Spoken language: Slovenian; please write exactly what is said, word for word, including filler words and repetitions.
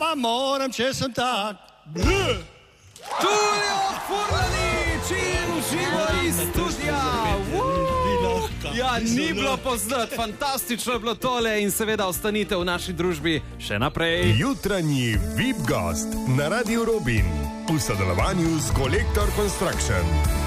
pa moram, če sem tak. Tulio Furlanič in živo iz studia. Ja, ni bilo poznati, fantastično je bilo tole in seveda ostanite v naši družbi še naprej. Jutranji V I P gost na Radiu Robin v sodelovanju s Kolektor Construction.